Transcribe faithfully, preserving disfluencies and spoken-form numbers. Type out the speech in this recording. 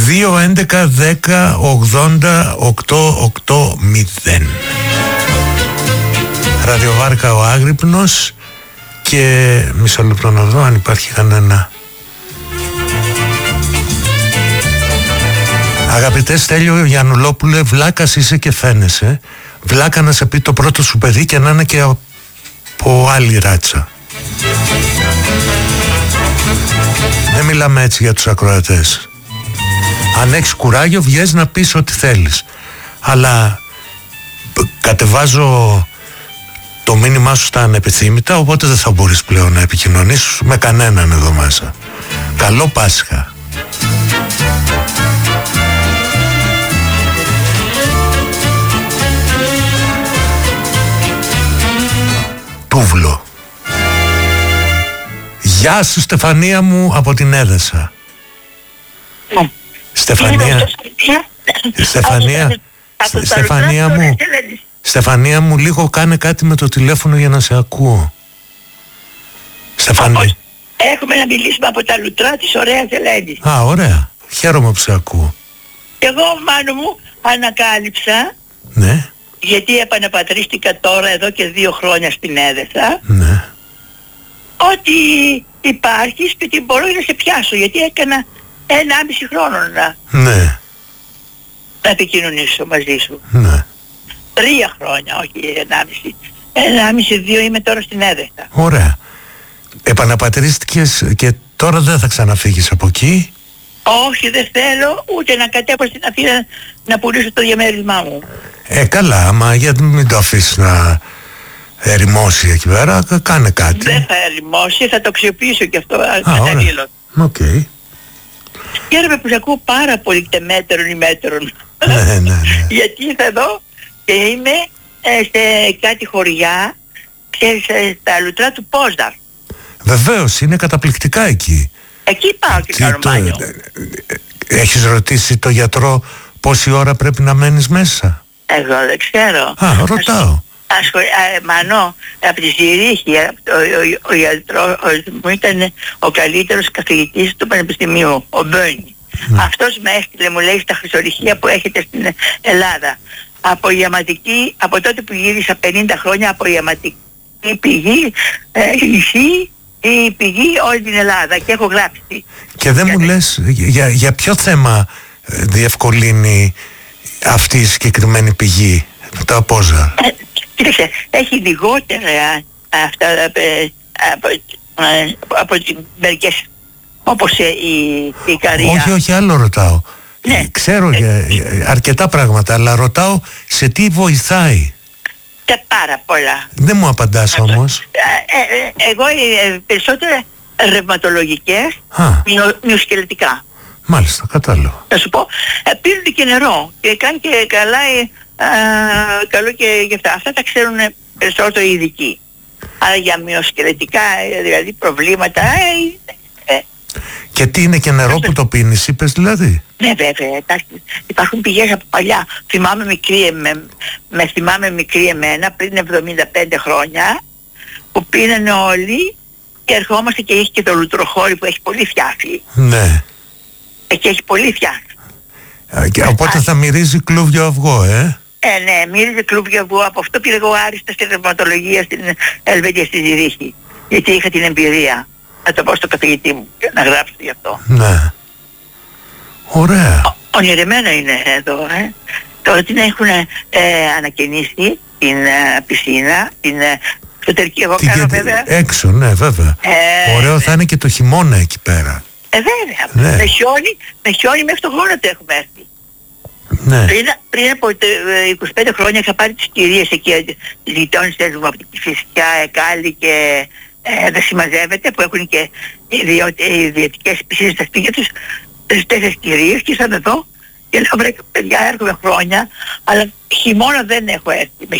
δύο έντεκα δέκα ογδόντα οκτώ οκτώ μηδέν. Ραδιοβάρκα ο Άγρυπνος. Και μισό λεπτό να δω αν υπάρχει κανένα. Αγαπητέ Στέλιο Γιαννουλόπουλε, βλάκας είσαι και φαίνεσαι. Βλάκα να σε πει το πρώτο σου παιδί και να είναι και από άλλη ράτσα. Δεν μιλάμε έτσι για τους ακροατές. Αν έχεις κουράγιο βγες να πεις ό,τι θέλεις. Αλλά κατεβάζω το μήνυμά σου στα ανεπιθύμητα, οπότε δεν θα μπορείς πλέον να επικοινωνήσεις με κανέναν εδώ μέσα. Καλό Πάσχα. Τούβλο. Γεια σου Στεφανία μου από την Έδεσα. Ναι. Στεφανία. Στεφανία. Στεφανία μου. Στεφανία μου, λίγο κάνε κάτι με το τηλέφωνο για να σε ακούω. Στεφανία. Έχουμε να μιλήσουμε από τα λουτρά της ωραίας Ελένης. Α, ωραία. Χαίρομαι που σε ακούω. Εγώ, Μάνο μου, ανακάλυψα, ναι, γιατί επαναπατρίστηκα τώρα εδώ και δύο χρόνια στην Έδεσα, ναι, ότι υπάρχεις και ότι μπορώ να σε πιάσω, γιατί έκανα ένα άμιση χρόνο να, ναι, να επικοινωνήσω μαζί σου. Ναι. Τρία χρόνια, όχι ενάμιση. Ενάμιση, δύο είμαι τώρα στην Έδεσα. Ωραία. Επαναπατρίστηκες και τώρα δεν θα ξαναφύγεις από εκεί? Όχι, δεν θέλω ούτε να κατέβω στην Αθήνα να πουλήσω το διαμέρισμά μου. Ε, καλά, μα γιατί μην το αφήσεις να ερημώσει εκεί πέρα, κάνε κάτι. Δεν θα ερημώσει, θα το αξιοποιήσω και αυτό καταλλήλω. Οκ. Okay. Χαίρομαι που σε ακούω πάρα πολύ τεμέτερον ή μέτερον. Ναι, ναι, ναι. Γιατί ήρθα εδώ και είμαι ε, σε κάτι χωριά, ξέρεις, στα λουτρά του Πόσδαρ. Βεβαίως, είναι καταπληκτικά εκεί. Εκεί πάω και κάνω μάνιο. Έχεις ρωτήσει το γιατρό πόση ώρα πρέπει να μένεις μέσα? Εγώ δεν ξέρω. Α, ρωτάω. Ασχολ... Α, Μανώ, από τη Ζηρίχη, ο, ο, ο γιατρός μου ήταν ο καλύτερος καθηγητής του Πανεπιστημίου, ο Μπένι. Mm. Αυτός με έστειλε, μου λέει, στα χρυσορυχεία που έχετε στην Ελλάδα. Από ιαματική, από τότε που γύρισα πενήντα χρόνια, από ιαματική πηγή, ε, νησί, η πηγή όλη την Ελλάδα, και έχω γράψει. Και δεν μου λες για, για ποιο θέμα διευκολύνει αυτή η συγκεκριμένη πηγή, τα Πόζα? Ε, κοίταξε, έχει λιγότερα αυτά ε, από, ε, από τις μερικές, όπως ε, η, η Καρία. Όχι, όχι, άλλο ρωτάω. Ναι. Ξέρω ε, για αρκετά πράγματα, αλλά ρωτάω σε τι βοηθάει. Τα πάρα πολλά. Δεν μου απαντάς όμως. Ε, ε, εγώ ε, περισσότερα ρευματολογικές, μυοσκελετικά. Μάλιστα, κατάλαβα. Θα σου πω, ε, πίνουν και νερό και κάνει και καλά, ε, α, καλό και για αυτά. Αυτά τα ξέρουν περισσότερο οι ειδικοί. Αλλά για μυοσκελετικά, ε, δηλαδή προβλήματα... Ε, ε, και τι είναι και νερό που το πίνεις, είπες δηλαδή? Ναι, βέβαια, υπάρχουν πηγές από παλιά. Θυμάμαι μικρή, με, με θυμάμαι μικρή εμένα πριν εβδομήντα πέντε χρόνια, που πίνανε όλοι και ερχόμαστε και έχει και το λουτροχώρι που έχει πολύ φτιάφι. Ναι. Και έχει πολύ φτιάφι. Και οπότε Α, θα μυρίζει κλούβιο αυγό, ε? Ε, ναι, μύριζε κλούβιο αυγό. Από αυτό πήρα εγώ άριστα στη ρευματολογία στην Ελβετία στη Ζηρίχη. Γιατί είχα την εμπειρία. Να το πω στο καθηγητή μου να γράψει γι' αυτό. Ναι. Ωραία. Ο, ονειρεμένα είναι εδώ, ε. Τώρα την έχουν ε, ανακαινήσει την ε, πισίνα, την ε, εξωτερική. Εγώ την κάνω και, βέβαια. Έξω, ναι, βέβαια. Ε, Ωραίο θα είναι και το χειμώνα εκεί πέρα. Ε, βέβαια. Ναι. Με χιόνι, με χιόνι μέχρι το γόνατο έχουμε έρθει. Ναι. Πριν, πριν από είκοσι πέντε χρόνια είχα πάρει τις κυρίες εκεί, τις γειτόνισσες μου από την Κηφισιά, Εκάλη και ε, δεν συμμαζεύεται, που έχουν και ιδιωτικές πισίνες στα σπίτια τους, τις τέσσερις κυρίες, και ήρθαν εδώ και λέω, βρε παιδιά, έρχομαι χρόνια, αλλά χειμώνα δεν έχω έρθει.